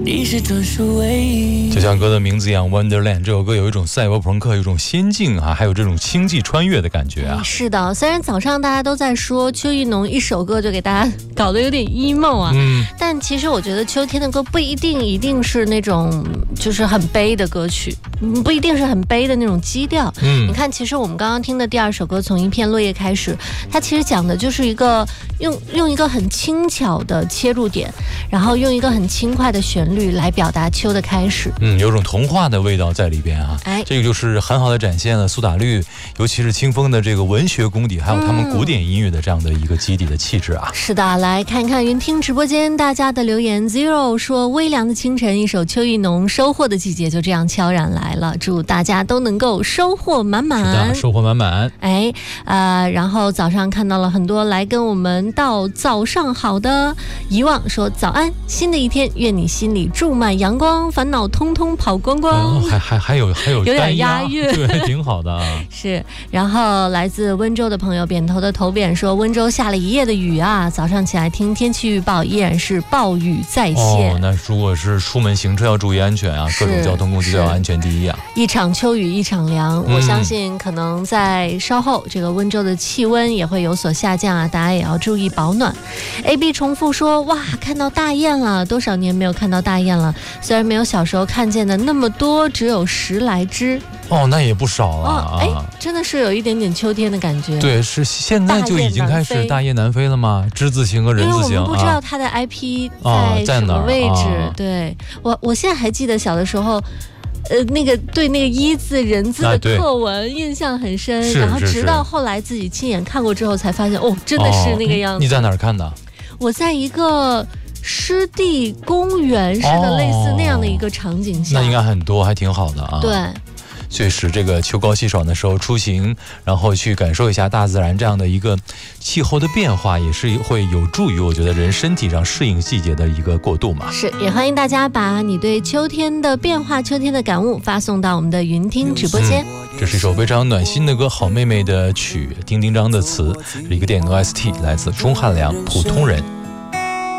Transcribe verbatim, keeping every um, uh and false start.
你是专属唯一。 就像歌的名字一样 Wonderland， 这首歌有一种赛博朋克，有一种仙境啊，还有这种星际穿越的感觉啊。 是的，虽然早上大家都在说邱意浓一首歌就给大家搞得有点 emo 啊，嗯，但其实我觉得秋天的歌不一定一定是那种就是很悲的歌曲，不一定是很悲的那种基调。嗯，你看，其实我们刚刚听的第二首歌《从一片落叶开始》，它其实讲的就是一个用用一个很轻巧的切入点，然后用一个很轻快的旋律来表达秋的开始。 嗯，有种童话的味道在里边啊。哎，这个就是很好的展现了苏打绿，尤其是清风的这个文学功底，还有他们古典音乐的这样的一个基底的气质啊。 嗯、是的，来看一看云听直播间大家的留言。Zero 说：微凉的清晨，一首邱意浓，收获的季节就这样悄然来了。祝大家都能够收获满满。 是的，收获满满。 哎，呃，然后早上看到了很多来跟我们道早上好的遗忘，说早安，新的一天，愿你心里注满阳光，烦恼通通跑光光。 嗯、还还还有还有有点押韵， 对，挺好的啊。 是，然后来自温州的朋友扁头的头扁说，温州下了一夜的雨啊，早上起来听天气预报，依然是暴雨再现。 哦，那如果是出门行车要注意安全啊，各种交通工具都要安全第一啊。 一场秋雨一场凉，嗯、我相信可能在稍后这个温州的气温也会有所下降啊，大家也要注意保暖。A B 重复说，哇，看到大雁了，多少年没有看到大雁了，虽然没有小时候看见的那么多，只有十来只。 哦，那也不少了啊！ 哎、哦，真的是有一点点秋天的感觉。 对，是现在就已经开始大雁南飞了吗？之字形和人字形， 因为我们不知道它的 I P 在什么位置。 哦、 对我，我现在还记得小的时候。呃，那个对那个一字人字的课文印象很深， 啊、 然后直到后来自己亲眼看过之后，才发现哦，真的是那个样子。 哦、你在哪儿看的？ 我在一个湿地公园似的，类似那样的一个场景下。 那应该很多，还挺好的啊。 对。 确实，这个秋高气爽的时候出行，然后去感受一下大自然这样的一个气候的变化，也是会有助于我觉得人身体上适应季节的一个过渡嘛。 是，也欢迎大家把你对秋天的变化、秋天的感悟发送到我们的云听直播间。 嗯、这是一首非常暖心的歌，好妹妹的曲，丁丁张的词，是一个电影 O S T， 来自钟汉良，普通人。